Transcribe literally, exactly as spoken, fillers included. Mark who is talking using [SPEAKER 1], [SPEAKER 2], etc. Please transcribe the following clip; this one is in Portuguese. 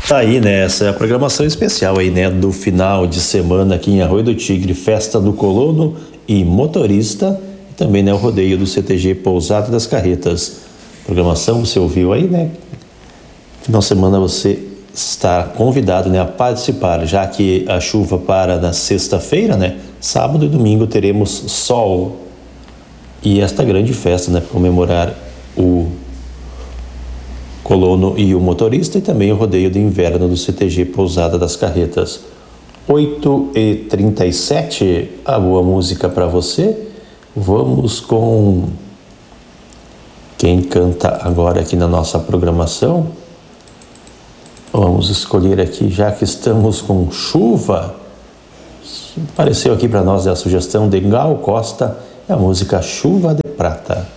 [SPEAKER 1] Tá aí, né? Essa é a programação especial aí, né? Do final de semana aqui em Arroio do Tigre, festa do colono e motorista, e também, né, o rodeio do C T G Pousada das Carretas. Programação, você ouviu aí, né? Final de semana você está convidado, né, a participar, já que a chuva para na sexta-feira, né? Sábado e domingo teremos sol. E esta grande festa, né, para comemorar o colono e o motorista, e também o rodeio de inverno do C T G Pousada das Carretas. oito e trinta e sete, a boa música para você. Vamos com quem canta agora aqui na nossa programação. Vamos escolher aqui, já que estamos com chuva. Apareceu aqui para nós a sugestão de Gal Costa, a música Chuva de Prata.